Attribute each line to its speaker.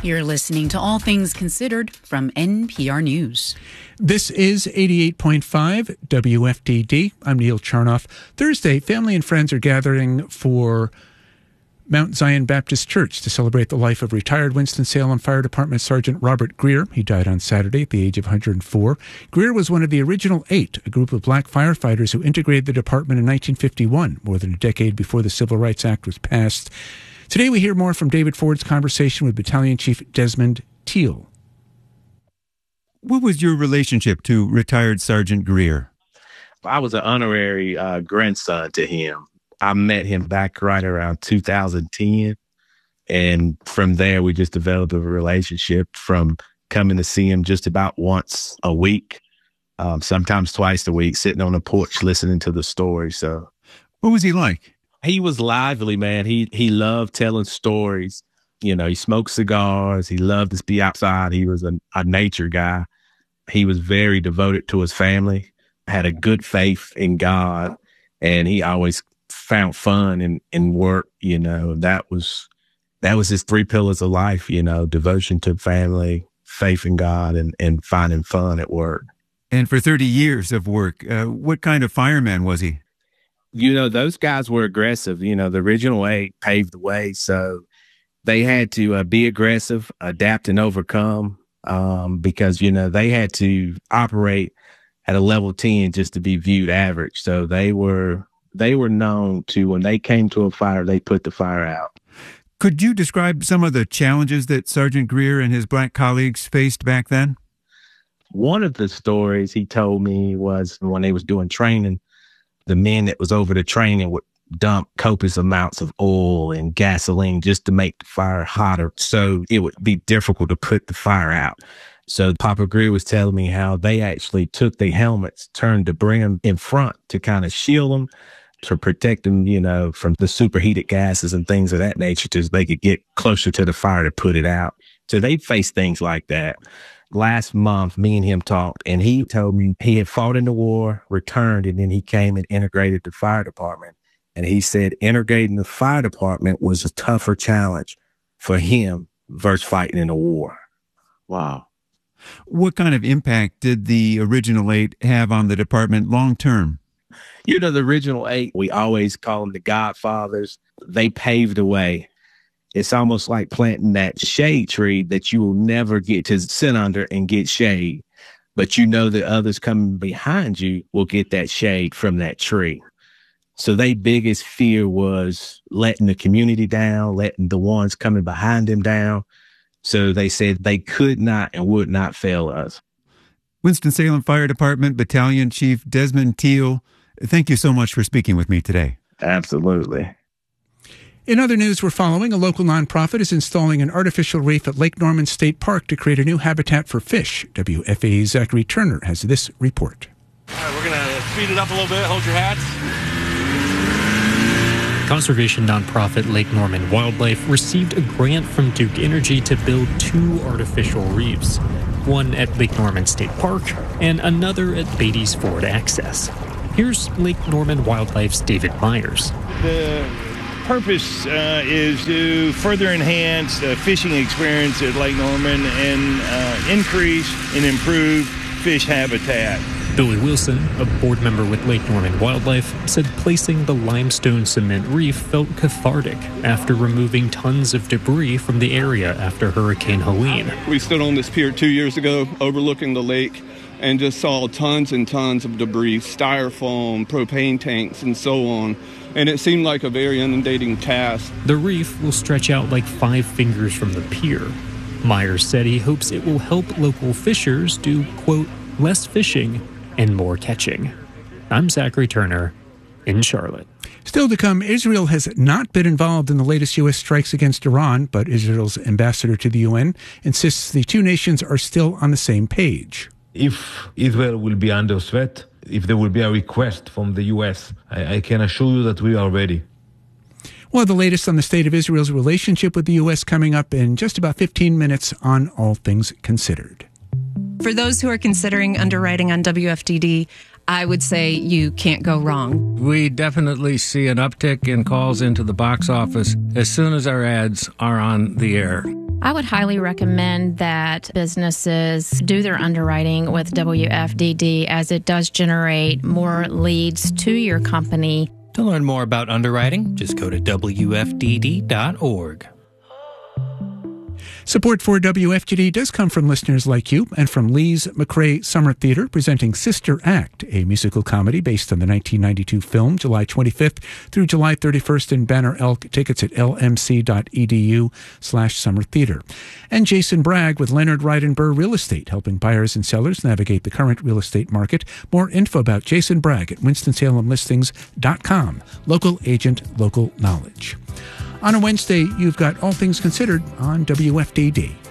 Speaker 1: You're listening to All Things Considered from NPR News.
Speaker 2: This is 88.5 WFDD. I'm Neil Charnoff. Thursday, family and friends are gathering for Mount Zion Baptist Church to celebrate the life of retired Winston-Salem Fire Department Sergeant Robert Greer. He died on Saturday at the age of 104. Greer was one of the original 8, a group of black firefighters who integrated the department in 1951, more than a decade before the Civil Rights Act was passed. Today we hear more from David Ford's conversation with Battalion Chief Desmond Teal.
Speaker 3: What was your relationship to retired Sergeant Greer?
Speaker 4: I was an honorary grandson to him. I met him back right around 2010. And from there, we just developed a relationship from coming to see him just about once a week, sometimes twice a week, sitting on the porch listening to the story. So,
Speaker 3: what was he like?
Speaker 4: He was lively, man. He loved telling stories. You know, he smoked cigars. He loved to be outside. He was a nature guy. He was very devoted to his family, had a good faith in God, and he always found fun in work. You know, that was his 3 pillars of life, you know, devotion to family, faith in God, and finding fun at work.
Speaker 3: And for 30 years of work, what kind of fireman was he?
Speaker 4: You know, those guys were aggressive. You know, the original 8 paved the way. So they had to be aggressive, adapt and overcome, because, you know, they had to operate at a level 10 just to be viewed average. So they were known to, when they came to a fire, they put the fire out.
Speaker 3: Could you describe some of the challenges that Sergeant Greer and his black colleagues faced back then?
Speaker 4: One of the stories he told me was when they was doing training, the men that was over the training would dump copious amounts of oil and gasoline just to make the fire hotter. So it would be difficult to put the fire out. So Papa Greer was telling me how they actually took their helmets, turned the brim in front to kind of shield them, to protect them, you know, from the superheated gases and things of that nature, so they could get closer to the fire to put it out. So they faced things like that. Last month, me and him talked, and he told me he had fought in the war, returned, and then he came and integrated the fire department. And he said integrating the fire department was a tougher challenge for him versus fighting in a war. Wow.
Speaker 3: What kind of impact did the original 8 have on the department long term?
Speaker 4: You know, the original 8, we always call them the Godfathers. They paved the way. It's almost like planting that shade tree that you will never get to sit under and get shade. But you know that others coming behind you will get that shade from that tree. So their biggest fear was letting the community down, letting the ones coming behind them down. So they said they could not and would not fail us.
Speaker 3: Winston-Salem Fire Department Battalion Chief Desmond Teal, thank you so much for speaking with me today.
Speaker 4: Absolutely.
Speaker 2: In other news we're following, a local nonprofit is installing an artificial reef at Lake Norman State Park to create a new habitat for fish. WFAE's Zachary Turner has this report.
Speaker 5: All right, we're going to speed it up a little bit. Hold your hats.
Speaker 6: Conservation nonprofit Lake Norman Wildlife received a grant from Duke Energy to build 2 artificial reefs, one at Lake Norman State Park and another at Beatty's Ford Access. Here's Lake Norman Wildlife's David Myers.
Speaker 7: The purpose is to further enhance the fishing experience at Lake Norman and increase and improve fish habitat.
Speaker 6: Billy Wilson, a board member with Lake Norman Wildlife, said placing the limestone cement reef felt cathartic after removing tons of debris from the area after Hurricane Helene.
Speaker 8: We stood on this pier 2 years ago overlooking the lake and just saw tons and tons of debris, styrofoam, propane tanks, and so on. And it seemed like a very inundating task.
Speaker 6: The reef will stretch out like 5 fingers from the pier. Myers said he hopes it will help local fishers do, quote, less fishing and more catching. I'm Zachary Turner in Charlotte.
Speaker 2: Still to come, Israel has not been involved in the latest U.S. strikes against Iran, but Israel's ambassador to the UN insists the 2 nations are still on the same page.
Speaker 9: If Israel will be under threat, if there will be a request from the U.S., I can assure you that we are ready.
Speaker 2: Well, the latest on the state of Israel's relationship with the U.S. coming up in just about 15 minutes on All Things Considered.
Speaker 10: For those who are considering underwriting on WFDD, I would say you can't go wrong.
Speaker 11: We definitely see an uptick in calls into the box office as soon as our ads are on the air. I would highly recommend that businesses do their underwriting with WFDD, as it does generate more leads to your company.
Speaker 12: To learn more about underwriting, just go to WFDD.org.
Speaker 2: Support for WFGD does come from listeners like you and from Lee's McRae Summer Theater, presenting Sister Act, a musical comedy based on the 1992 film, July 25th through July 31st in Banner Elk. Tickets at lmc.edu/summer theater. And Jason Bragg with Leonard Reidenberg Real Estate, helping buyers and sellers navigate the current real estate market. More info about Jason Bragg at WinstonSalemListings.com. Local agent, local knowledge. On a Wednesday, you've got All Things Considered on WFDD.